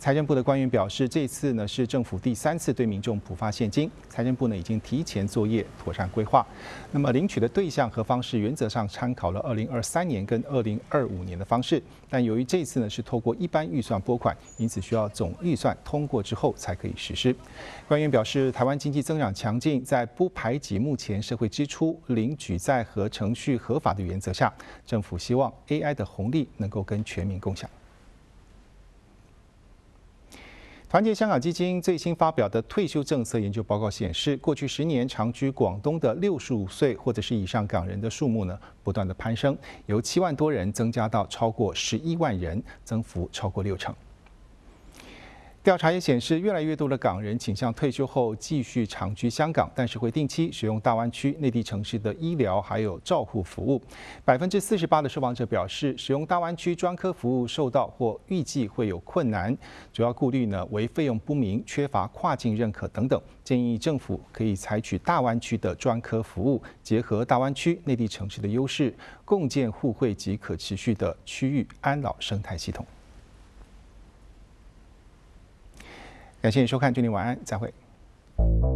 财政部的官员表示，这次呢是政府第3次对民众普发现金，财政部呢已经提前作业，妥善规划。那么领取的对象和方式原则上参考了2023年跟2025年的方式，但由于这次呢是透过一般预算拨款，因此需要总预算通过之后才可以实施。官员表示，台湾经济增长强劲，在不排挤目前社会支出、零举债和程序合法的原则下，政府希望 AI 的红利能够跟全民共享。团结香港基金最新发表的退休政策研究报告显示，过去10年长居广东的65岁或者是以上港人的数目呢，不断的攀升，由7万多人增加到超过11万人，增幅超过60%。调查也显示，越来越多的港人倾向退休后继续长居香港，但是会定期使用大湾区内地城市的医疗还有照护服务。48%的受访者表示，使用大湾区专科服务受到或预计会有困难，主要顾虑呢为费用不明、缺乏跨境认可等等。建议政府可以采取大湾区的专科服务，结合大湾区内地城市的优势，共建互惠及可持续的区域安老生态系统。感谢你收看，祝你晚安，再会。